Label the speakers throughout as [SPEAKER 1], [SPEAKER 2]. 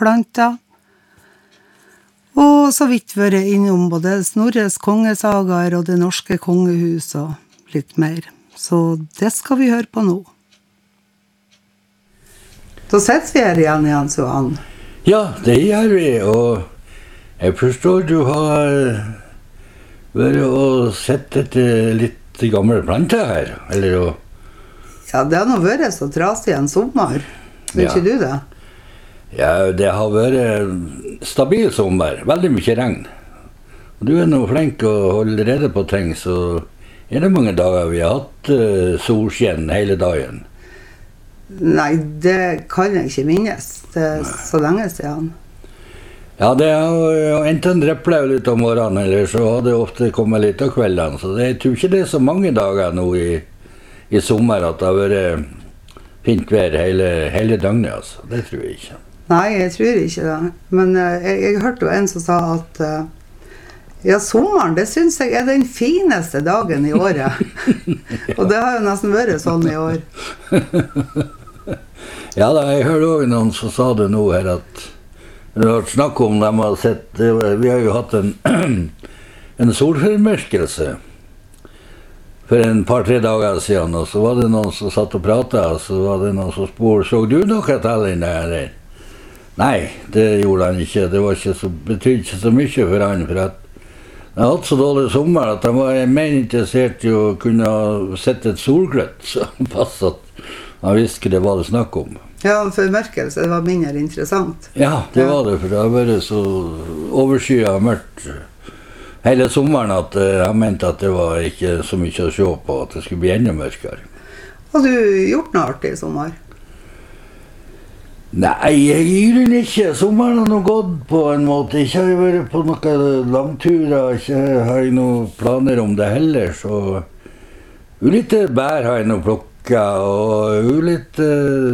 [SPEAKER 1] planter. Og så vidt vært innom både Snorres kongesagaer og det norske kongehus og litt mer. Så det skal vi høre på nå. Da setter vi her igjen, Jens Johan.
[SPEAKER 2] Ja, det gjør vi, og jeg forstår du har vært og sett etter litt gamle planter her, eller å...
[SPEAKER 1] Ja, det har nå vært så trasig en sommer. Vet ikke du det?
[SPEAKER 2] Ja, det har vært stabil sommer, veldig mye regn. Og du nå flink å holde rede på ting, så det mange dager vi har hatt solskjern hele dagen.
[SPEAKER 1] Nei, det kan jeg ikke minnes. Det så lenge siden.
[SPEAKER 2] Ja, det har enten dreppet litt om morgenen, eller så har det ofte kommet litt av kveldene. Så jeg tror ikke det så mange dager nå i sommer at det har vært fint vær hele døgnet, altså. Det tror jeg ikke.
[SPEAKER 1] Nei, jeg tror ikke det. Men jeg hørte jo en som sa at ja, sommeren, det synes jeg den fineste dagen i året. Og det har jo nesten vært sånn i år.
[SPEAKER 2] Ja, jeg hørte også noen som sa det nå her, at vi har snakket om dem har sett, vi har jo hatt en solformørkelse for en par-tre dager siden, og så var det noen som satt og pratet, og så var det noen som spurte, så du noe til den der? Nei, det gjorde han ikke. Det var ikke betydde ikke så mye for han, for at han hadde hatt så dårlig sommer at han var mer interessert i å kunne sette et solgløtt, så pass at han visste det var det snakk om.
[SPEAKER 1] Ja, formørkelse, det var mindre interessant.
[SPEAKER 2] Ja, det var det, for det har vært så overskyet og mørkt hele sommeren at han mente at det var ikke så mye å se på, at det skulle bli enda mørkere.
[SPEAKER 1] Har du gjort noe artig i sommer?
[SPEAKER 2] Nei, jeg gjør det ikke. Sommeren har noe gått på en måte. Ikke har jeg vært på noen langturer, ikke har jeg noen planer om det heller, så ulike bær har jeg nå plukket, og ulike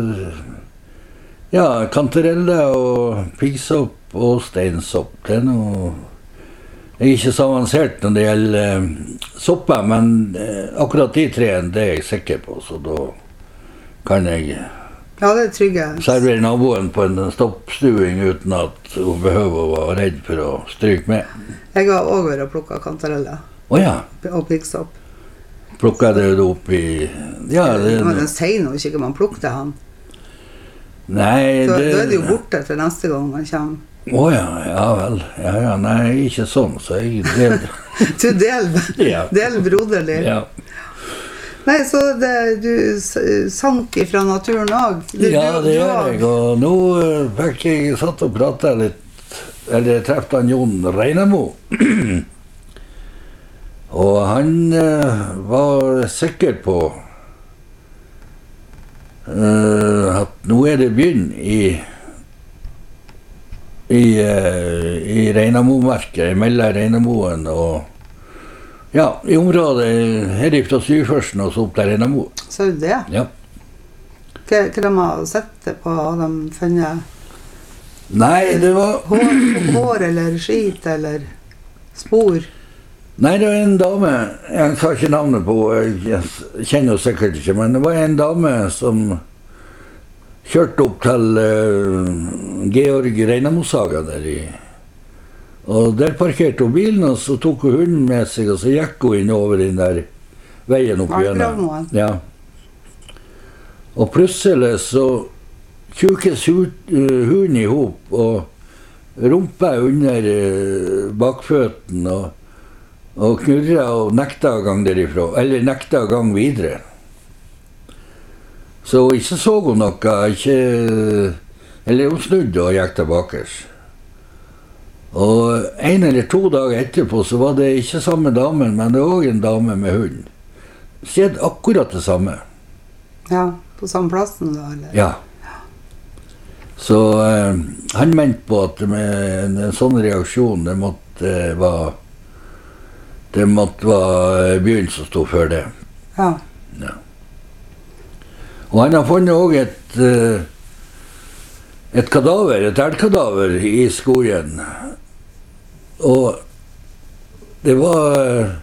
[SPEAKER 2] ja, kantareller og piggsopp og steinsopp. Det noe jeg er ikke så avansert når det gjelder sopper, men akkurat de treene, det er jeg sikker på, så da kan jeg
[SPEAKER 1] ja, det trygge.
[SPEAKER 2] Serverer naboen på en stoppstuing uten at hun behøver å være redd for å stryke med.
[SPEAKER 1] Jeg har også vært og plukket kantareller.
[SPEAKER 2] Ja.
[SPEAKER 1] Og piggsopp.
[SPEAKER 2] Plukket det opp i... Ja,
[SPEAKER 1] men den sier nå ikke man plukket han.
[SPEAKER 2] Nei,
[SPEAKER 1] så, da er det jo borte til neste gang man kommer.
[SPEAKER 2] Ja, ja vel. Ja, nei, ikke sånn, så jeg deler...
[SPEAKER 1] Du deler broderlig.
[SPEAKER 2] Ja.
[SPEAKER 1] Nei, så du sank ifra naturen også.
[SPEAKER 2] Ja, det gjør jeg, og nå fikk jeg satt og pratet litt, eller jeg treffte han Jon Reinemo. Og han var sikker på at nå er det begynt i Reinemo-merket, mellom Reinemoen og ja, i området her fra Sydførsten og så opp til Reinemo.
[SPEAKER 1] Så er det?
[SPEAKER 2] Ja.
[SPEAKER 1] Hva de har sett på? Har de funnet?
[SPEAKER 2] Nei, det var...
[SPEAKER 1] Hår eller skit eller spor?
[SPEAKER 2] Nei, det var en dame, jeg tar ikke navnet på, jeg kjenner henne sikkert ikke, men det var en dame som kjørte opp til Georg Reinemo-saga der i... Og der parkerte hun bilen, og så tok hun hunden med seg, og så gikk hun inn over den der veien opp igjen. Ja. Og plutselig så tjukes hunden ihop, og rumpa under bakføtten, og knurret og nekta gang derifra, eller nekta gang videre. Så ikke så hun noe, eller hun snudde og gikk tilbake. Og 1 eller 2 dager etterpå så var det ikke samme damen, men det var også en dame med hund. Det skjedde akkurat det samme.
[SPEAKER 1] Ja, på samme plassen da, eller?
[SPEAKER 2] Ja. Så han mente på at med en sånn reaksjon, det måtte være byen som stod før det.
[SPEAKER 1] Ja.
[SPEAKER 2] Ja. Og han har funnet også et kadaver, et elgkadaver i skogen. Og det var...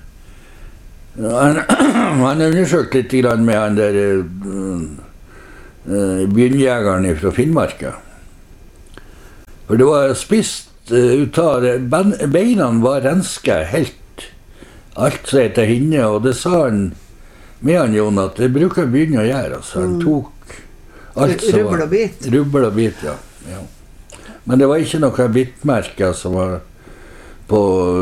[SPEAKER 2] Han undersøkte litt grann med han der bjørnjegeren fra Finnmarka. For det var spist ut av beina var renska helt alt seg til hinne, og det sa han med han Jon at det bruker å begynne å gjøre. Altså. Han tok alt som
[SPEAKER 1] Rubbel og bit.
[SPEAKER 2] Rubbel og bit, ja. Men det var ikke noen bitmerker som var på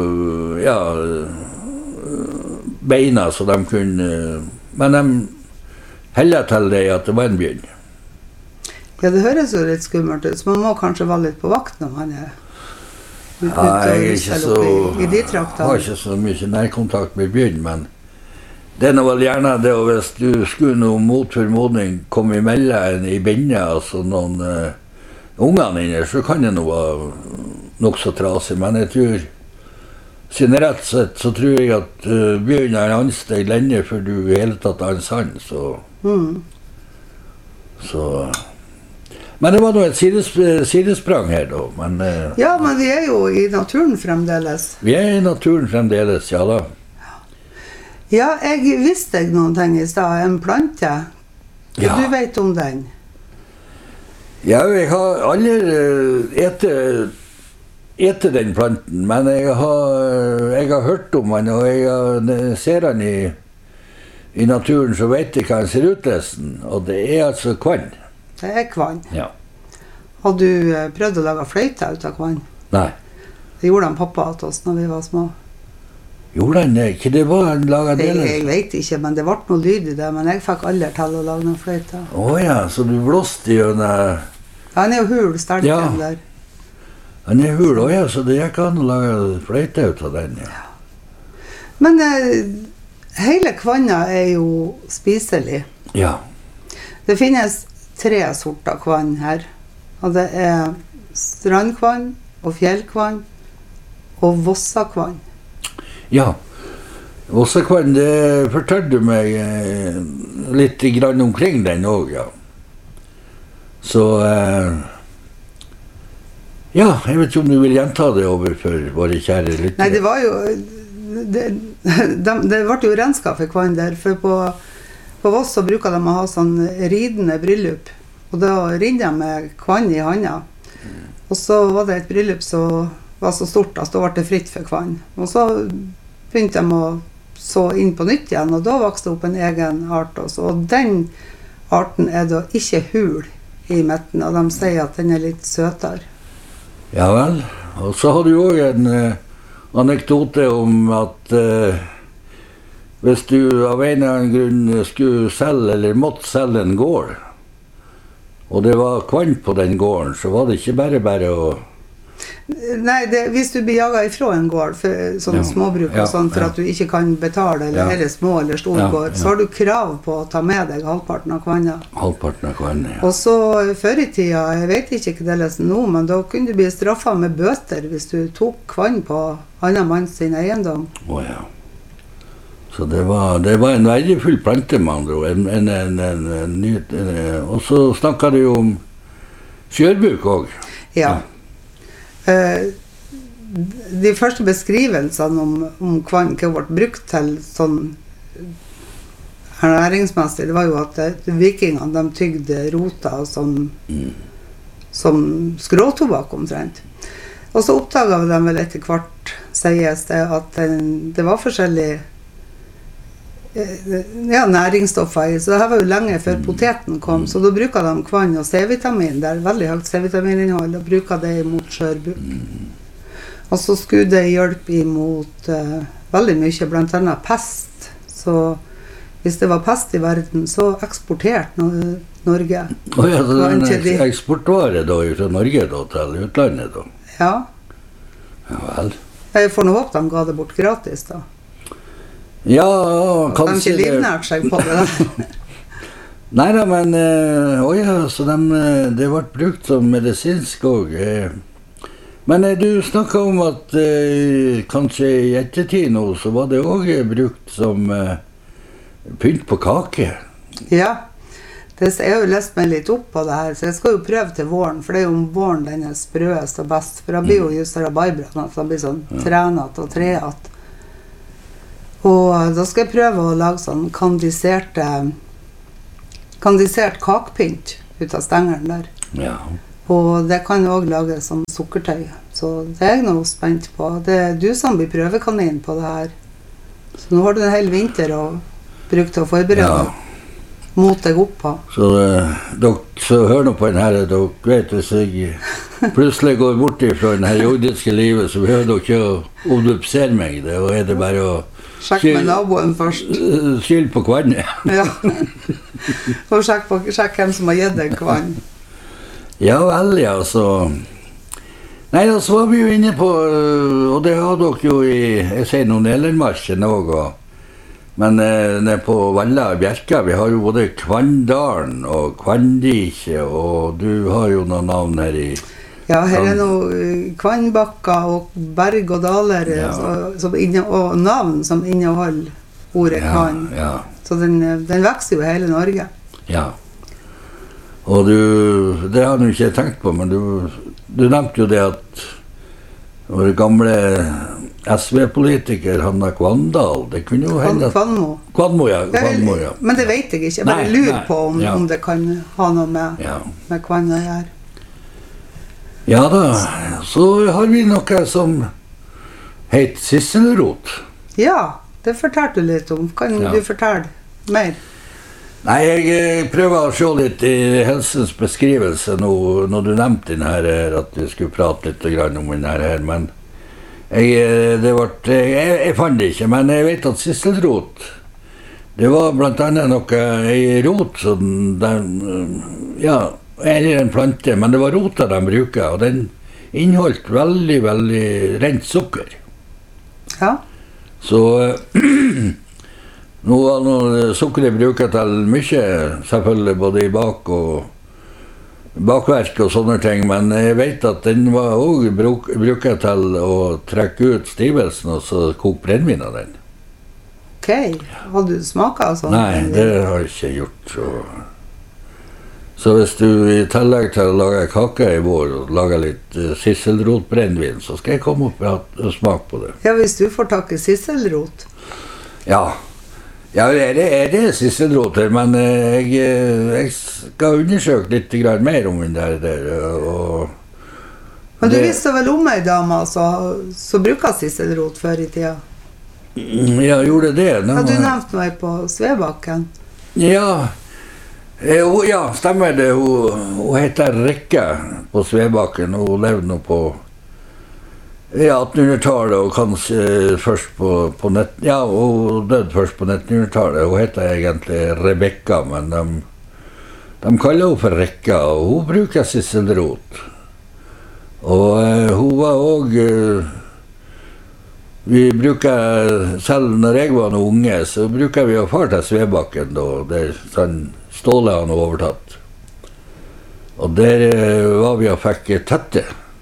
[SPEAKER 2] beina, så de kunne... Men de heller til det at det var en bjørn.
[SPEAKER 1] Ja, det høres jo litt skummelt ut, så man må kanskje være litt på vakt når man er ute
[SPEAKER 2] jeg er ikke så,
[SPEAKER 1] i de traktene.
[SPEAKER 2] har ikke så mye nærkontakt med bjørn, men det er nå vel gjerne det, og hvis du skulle noe mot formodning komme imellom i bindet, altså noen ungene inne, så kan det nå være nok så trasig, men jeg tror, siden rett sett, så tror jeg at bjørn er ansteg lenge før du i hele tatt har en sand, så... Men det var nå et sidesprang her da, men...
[SPEAKER 1] Ja, men vi er jo i naturen fremdeles.
[SPEAKER 2] Vi er i naturen fremdeles, ja da.
[SPEAKER 1] Ja, jeg visste noen ting i sted, en plante.
[SPEAKER 2] Ja.
[SPEAKER 1] Du vet om den?
[SPEAKER 2] Ja, jeg har aldri etter den planten, men jeg har hørt om den, og jeg ser den i naturen, så vet jeg hva den ser ut nesten, og det er altså kvann.
[SPEAKER 1] Det er kvann.
[SPEAKER 2] Ja.
[SPEAKER 1] Har du prøvd å lage fløyte ut av kvann?
[SPEAKER 2] Nei.
[SPEAKER 1] Det gjorde han pappa til oss når vi var små.
[SPEAKER 2] Gjorde han det ikke? Det var en laget del?
[SPEAKER 1] Jeg vet ikke, men det ble noe lyd i det, men jeg fikk aldri til å lage noen fløyte.
[SPEAKER 2] Åja, så du blåste jo den...
[SPEAKER 1] Han er jo hul, sterken der.
[SPEAKER 2] Han er hul, åja, så det gikk an å lage fløyte ut av den, ja.
[SPEAKER 1] Men hele kvanna er jo spiselig.
[SPEAKER 2] Ja.
[SPEAKER 1] Det finnes 3 sorter kvann her, og det er strandkvann og fjellkvann og vossakvann.
[SPEAKER 2] Ja, vossakvann, det fortalte du meg litt grann omkring den også, ja. Så, ja, jeg vet ikke om du vil gjenta det over for våre kjære lyttere.
[SPEAKER 1] Nei, det var jo, det ble jo renskap for kvann der, for på Voss så bruker de å ha sånn ridende bryllup, og da ridde de med kvann i handa. Og så var det et bryllup som var så stort, altså da ble det fritt for kvann. Og så begynte de å så inn på nytt igjen, og da vokste det opp en egen art også. Og den arten er da ikke hul i midten, og de sier at den er litt søtere.
[SPEAKER 2] Ja vel, og så har du jo en anekdote om at hvis du av en eller annen grunn skulle selge, eller måtte selge en gård, og det var kvann på den gården, så var det ikke bare å...
[SPEAKER 1] Nei, hvis du blir jaget ifra en gård, for sånn småbruk og sånn, for at du ikke kan betale, eller små eller stor gård, så har du krav på å ta med deg halvparten av kvannet.
[SPEAKER 2] Halvparten av kvannet, ja.
[SPEAKER 1] Og så før i tida, jeg vet ikke hva det er lesen nå, men da kunne du bli straffet med bøter hvis du tok kvann på annen manns sin eiendom.
[SPEAKER 2] Åja. Så det var en verdifull plante, med andre. Og så snakket du jo om fjørbuk også.
[SPEAKER 1] Ja. De første beskrivelsene om kvann hva ble brukt til sånn ernæringsmessig, det var jo at vikingene, de tygde rota som skråtobakk omtrent. Og så oppdaget de vel etter hvert, sies det, at det var forskjellige næringsstoffer i, så det her var jo lenge før poteten kom, så da bruker de kvann og C-vitamin, det er veldig høyt C-vitamininnhold, og bruker det imot skjørbuk. Og så skulle det hjelpe imot veldig mye, blant annet pest, så hvis det var pest i verden, så eksporterte Norge.
[SPEAKER 2] Ja, så det er en eksportvare da, fra Norge da, til utlandet da?
[SPEAKER 1] Ja.
[SPEAKER 2] Ja vel.
[SPEAKER 1] Jeg får nå håpe de ga det bort gratis da.
[SPEAKER 2] Ja,
[SPEAKER 1] kanskje... De ikke livnært seg på det da.
[SPEAKER 2] Neida, men så det ble brukt som medisinsk også. Men du snakket om at kanskje i ettertid nå, så var det også brukt som pynt på kake.
[SPEAKER 1] Ja, jeg har jo lest meg litt opp på det her, så jeg skal jo prøve til våren, for det er jo om våren den er sprøest og best, for det blir jo just rabarbra, så det blir sånn trenat og treat. Og da skal jeg prøve å lage sånn kandisert kakepynt ut av stengeren der.
[SPEAKER 2] Ja.
[SPEAKER 1] Og det kan også lages som sukkertøy. Så det er jeg nå spent på. Det er du som blir prøvekanin på det her. Så nå har du en hel vinter å bruke til å forberede mot deg opp på.
[SPEAKER 2] Så så hør nå på den her, dere vet hvis jeg plutselig går bort fra den her jordiske livet, så behøver dere ikke å obdupsere meg. Da er det bare å
[SPEAKER 1] sjekk med naboen først.
[SPEAKER 2] Skyld på kvannet.
[SPEAKER 1] Ja. Og sjekk hvem som har gitt deg kvann.
[SPEAKER 2] Ja vel, ja, så... Nei, da så var vi jo inne på, og det har dere jo i, jeg sier noen Ellermarsken også, men nede på Valla i Bjerka, vi har jo både Kvanndalen og Kvanndike, og du har jo noen navn her i...
[SPEAKER 1] Ja, her er noe Kvannbakka og berg og daler, og navn som inneholder ordet kvann.
[SPEAKER 2] Ja.
[SPEAKER 1] Så den vekster jo i hele Norge.
[SPEAKER 2] Ja. Og det har du ikke tenkt på, men du nevnte jo det at vår gamle SV-politiker Hanna Kvandal, det kunne jo hende at... Kvanmo, ja.
[SPEAKER 1] Men det vet jeg ikke. Jeg bare lurer på om det kan ha noe med kvann å gjøre.
[SPEAKER 2] Ja da, så har vi noe som heter sisselrot.
[SPEAKER 1] Ja, det fortalte du litt om. Kan du fortelle mer?
[SPEAKER 2] Nei, jeg prøver å se litt i helsens beskrivelse nå, når du nevnte den her, at vi skulle prate litt om den her, men jeg fant det ikke, men jeg vet at sisselrot, det var blant annet en rot som eller en plante, men det var rota de bruker, og den inneholdt veldig, veldig rent sukker.
[SPEAKER 1] Ja.
[SPEAKER 2] Så nå var sukkeret bruker til mye, selvfølgelig både i bakverk og sånne ting, men jeg vet at den var også bruker til å trekke ut stivelsen og så koke brennvin av den.
[SPEAKER 1] Ok, har du smaket av sånn?
[SPEAKER 2] Nei, det har jeg ikke gjort. Så hvis du i tillegg til å lage kake i vår og lage litt sisselrotbrennvin, så skal jeg komme opp og smake på det.
[SPEAKER 1] Ja, hvis du får tak i sisselrot.
[SPEAKER 2] Ja, er det sisselroter, men jeg skal undersøke litt mer om den der.
[SPEAKER 1] Men du visste vel om ei dame som bruker sisselrot før i tida?
[SPEAKER 2] Ja, gjorde det.
[SPEAKER 1] Ja, du nevnte meg på Svebakken.
[SPEAKER 2] Ja, stemmer det. Hun heter Rikke på Svebakken. Hun levde nå på 1800-tallet og kanskje først på nett... Ja, hun døde først på 1900-tallet. Hun heter egentlig Rebekka, men de kaller henne for Rikke, og hun bruker sisselrot. Og hun var også... Vi bruker, selv når jeg var noen unge, så bruker vi å fare til Svebakken da, der sånn Ståle han overtatt. Og der var vi og fikk tette.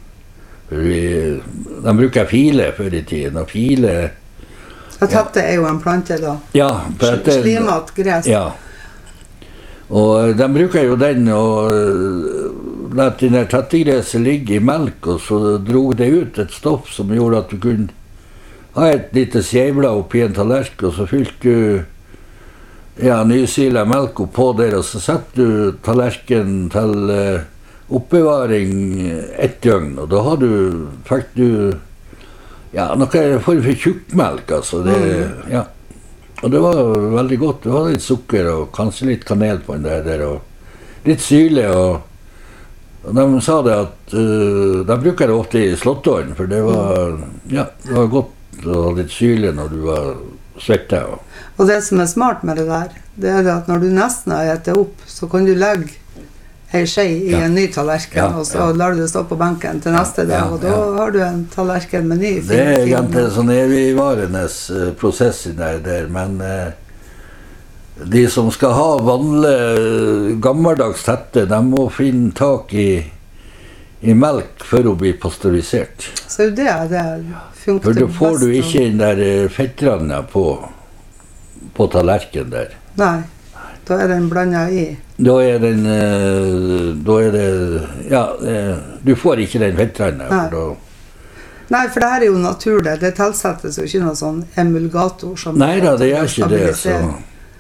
[SPEAKER 2] De bruker file før i tiden, og file...
[SPEAKER 1] Og tette er jo en plante da.
[SPEAKER 2] Ja.
[SPEAKER 1] Slimat græs.
[SPEAKER 2] Ja. Og de bruker jo den, og la den der tettegræset ligge i melk, og så drog det ut et stoff som gjorde at du kunne ha et lite skjevla oppi en tallerk, og så fylte du nysila melk på der, og så setter du tallerken til oppbevaring 1 døgn, og da fikk du noe for tjukkmelk, altså. Og det var veldig godt. Du hadde litt sukker og kanskje litt kanel på den der, og litt syle, og de sa det at de bruker det ofte i Slåttålen, for det var godt å ha litt syle når du var svette.
[SPEAKER 1] Og det som er smart med det der, det er at når du nesten har etter opp, så kan du legge en skje i en ny tallerken, og så lar du det stå på benken til neste dag, og da har du en tallerken med ny fin.
[SPEAKER 2] Det er egentlig en sånn evigvarende prosess i der, men de som skal ha vanlig gammeldags tette, de må finne tak i melk før hun blir pasteurisert.
[SPEAKER 1] Så det funker
[SPEAKER 2] for da får du ikke den der fettranda på tallerken der.
[SPEAKER 1] Nei, da er den blandet i.
[SPEAKER 2] Da er det, du får ikke den fettranda.
[SPEAKER 1] Nei, for det her er jo naturlig. Det tilsettes jo ikke noe sånn emulgator som...
[SPEAKER 2] Nei da, det gjør ikke det. Så.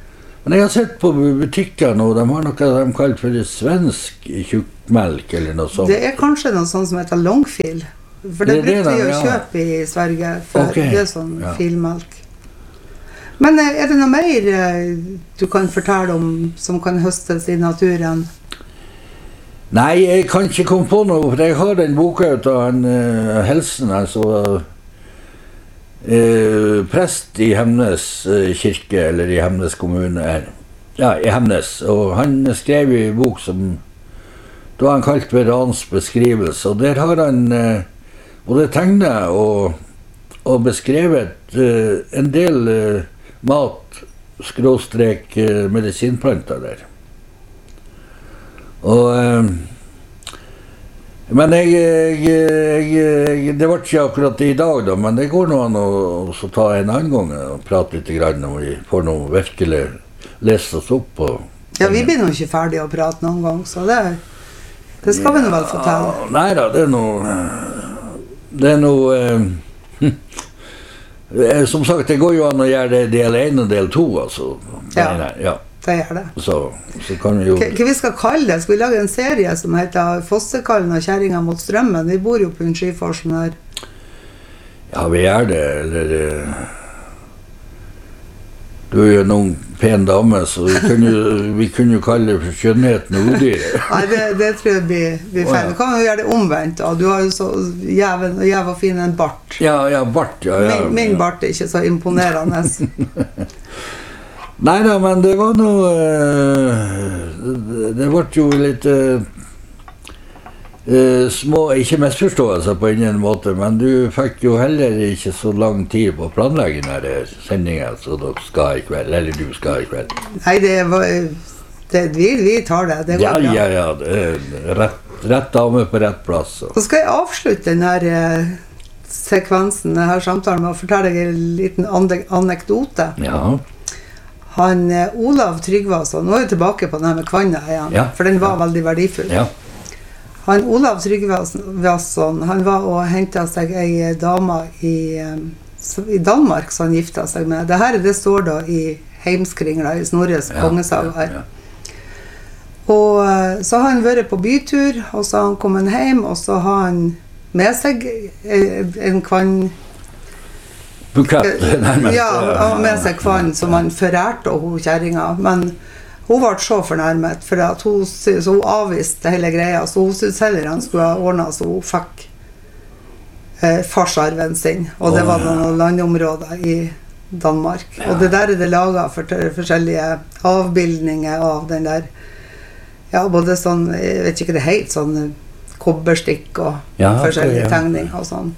[SPEAKER 2] Men jeg har sett på butikker nå, de har noe de kaller for svensk tjukkmelk eller noe sånt.
[SPEAKER 1] Det kanskje noe sånt som heter longfil. For det brukte vi å kjøpe i Sverige før. Okay. Det sånn filmelk. Men det noe mer du kan fortelle om som kan høstes i naturen?
[SPEAKER 2] Nei, jeg kan ikke komme på noe, for jeg har den boka ut av Helsen, altså prest i Hemnes kirke, eller i Hemnes kommune ja, i Hemnes, og han skrev i bok som da han kalt ved Rans beskrivelse, og der har han både tegnet og beskrevet en del mat, skråstrek medisinplanter der. Og men det var ikke akkurat i dag da, men det går nå an å ta en annen gang og prate litt grann, og vi får nå virkelig lese oss opp på.
[SPEAKER 1] Ja, vi blir nå ikke ferdige å prate noen gang, så det skal vi nå vel fortelle.
[SPEAKER 2] Neida, det er noe som sagt, det går jo an å gjøre det del 1 og del 2, altså.
[SPEAKER 1] Ja. Det gjør det.
[SPEAKER 2] Så kan vi jo...
[SPEAKER 1] Hva vi skal kalle det? Skal vi lage en serie som heter Fossekallen og kjerringa mot strømmen? Vi bor jo på en skyforsen her.
[SPEAKER 2] Ja, vi gjør det, eller... Du er jo noen pen dame, så vi kunne jo kalle det for skjønnheten og udyret.
[SPEAKER 1] Nei, det tror jeg blir feil. Vi kan jo gjøre det omvendt, da. Du har jo så jævn og fin en bart.
[SPEAKER 2] Ja, bart, ja.
[SPEAKER 1] Min bart er ikke så imponerende.
[SPEAKER 2] Nei da, men det var noe det ble jo litt små, ikke misforståelser på ingen måte, men du fikk jo heller ikke så lang tid på å planlegge denne sendingen, så dere skal i kveld, eller du skal i kveld.
[SPEAKER 1] Nei, vi tar det, det går bra.
[SPEAKER 2] Ja, det er rett dame på rett plass.
[SPEAKER 1] Så skal jeg avslutte denne sekvensen, denne samtalen, med å fortelle deg en liten anekdote.
[SPEAKER 2] Ja.
[SPEAKER 1] Han Olav Tryggvason, nå er vi tilbake på denne med kvannet igjen, for den var veldig verdifull.
[SPEAKER 2] Ja.
[SPEAKER 1] Han Olav Tryggvason, han var og hentet seg en dame i Danmark som han giftet seg med. Det står da i Heimskringla, i Snorres kongesaga her. Og så har han vært på bytur, og så har han kommet hjem, og så har han med seg en kvann
[SPEAKER 2] bukett, nærmest.
[SPEAKER 1] Ja, og med seg kvann som han forærte hun kjerringa, men hun ble så fornærmet, for at hun avviste hele greia, så hun syntes heller han skulle ha ordnet så hun fikk farsarven sin, og det var noen landområder i Danmark. Og det der det laget for forskjellige avbildninger av den der, både sånn, jeg vet ikke det helt, sånn kobberstikk og forskjellige tegninger og sånn.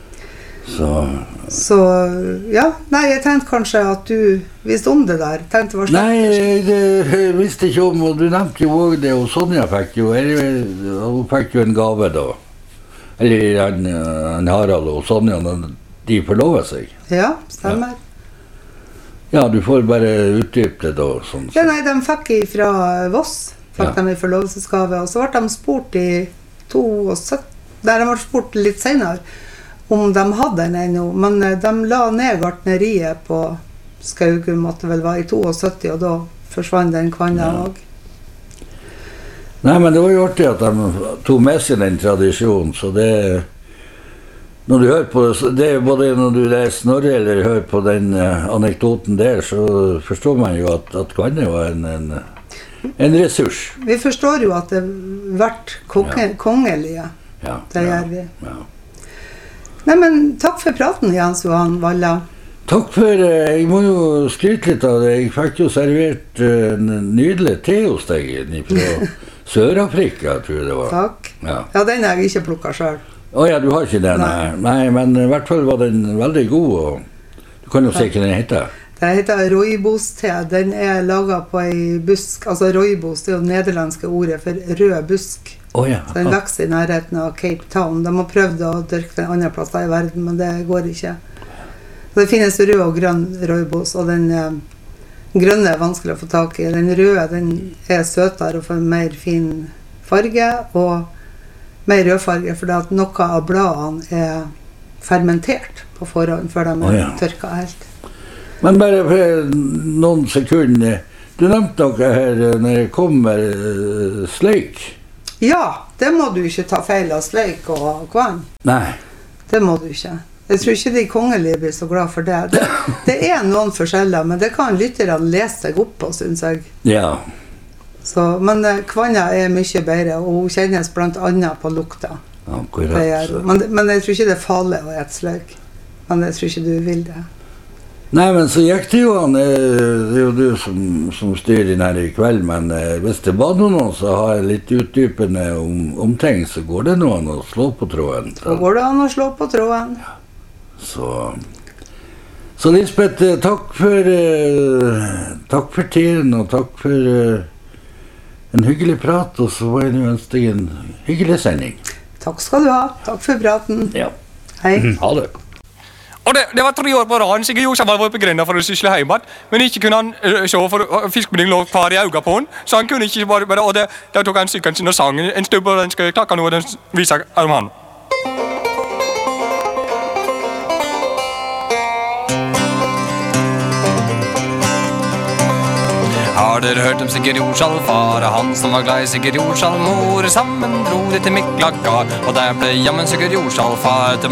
[SPEAKER 1] Så nei, jeg tenkte kanskje at du visste om det der.
[SPEAKER 2] Nei, det visste ikke om, og du nevnte jo også det, og Sonja fikk jo en gave da. Eller han Harald og Sonja, når de forlovet seg.
[SPEAKER 1] Ja, stemmer.
[SPEAKER 2] Ja, du får bare utdype det da. Sånn.
[SPEAKER 1] Ja, nei, de fikk fra Voss, fikk de i forlovelsesgave, og så ble de spurt i 72, der de ble spurt litt senere, om de hadde den ennå, men de la ned gartneriet på Skaugum, måtte vel være i 72, og da forsvant den kvannet også.
[SPEAKER 2] Nei, men det var jo artig at de tog med seg den tradisjonen, så det... Når du hører på det, både når du leser Snorre eller hører på den anekdoten der, så forstår man jo at kvannet var en ressurs.
[SPEAKER 1] Vi forstår jo at det vært kongelige. Det gjør vi.
[SPEAKER 2] Ja.
[SPEAKER 1] Nei, men takk for praten, Jens Johan Valla.
[SPEAKER 2] Takk for, jeg må jo skryte litt av det. Jeg fikk jo servert en nydelig te hos deg fra Sør-Afrika, tror jeg det var.
[SPEAKER 1] Takk. Ja, den har jeg ikke plukket selv.
[SPEAKER 2] Ja, du har ikke den? Nei, men i hvert fall var den veldig god, og du kan jo se hva den heter.
[SPEAKER 1] Den heter rooibos-te. Den laget på en busk, altså rooibos, det er jo det nederlandske ordet for rød busk. Så den vokser i nærheten av Cape Town. De har prøvd å dyrke den andre plasser i verden, men det går ikke. Så det finnes rød og grønn rooibos, og den grønne er vanskelig å få tak i. Den røde, den er søtere og får mer fin farge, og mer rødfarge, fordi at noe av bladene er fermentert på forhånd, før de er tørket helt.
[SPEAKER 2] Men bare for noen sekunder, Du nevnte noe her når det kommer sløyk.
[SPEAKER 1] Ja, det må du ikke ta feil av sløyk og kvann.
[SPEAKER 2] Nei.
[SPEAKER 1] Det må du ikke. Jeg tror ikke de kongelige blir så glad for det. Det noen forskjeller, men det kan lytterne lese seg opp på, synes jeg.
[SPEAKER 2] Ja.
[SPEAKER 1] Så, men kvanna mye bedre, og hun kjennes blant annet på lukta.
[SPEAKER 2] Akkurat.
[SPEAKER 1] Men jeg tror ikke det farlig å ete sløyk. Men jeg tror ikke du vil det.
[SPEAKER 2] Nei, men så gikk det jo an, det jo du som styrer inn her I kveld, men hvis det var noen som har litt utdypende om ting, så går det noen å slå på tråden.
[SPEAKER 1] Så går det an å slå på tråden.
[SPEAKER 2] Ja. Så Lisbeth, takk for tiden, og takk for en hyggelig prat, og så var det ønske deg en hyggelig sending.
[SPEAKER 1] Takk skal du ha. Takk for praten.
[SPEAKER 2] Ja.
[SPEAKER 1] Hei.
[SPEAKER 2] Ha det.
[SPEAKER 3] Og det var 3 år på rad, Sigurd Jorsam var på grenda for å sysle hjemme, men ikke kunne han se, for fiskebeding lå kvar I øynene på han, så han kunne ikke bare, og da tok han sykkelen sin og sang en stubb, og den skal jeg takke noe, den viser om han. Har dere hørt om Sigurd Jorsal, far han som var glad I Sigurd Jorsal, mor sammen dro de til Miklagard, og der ble jammen Sigurd Jorsal far til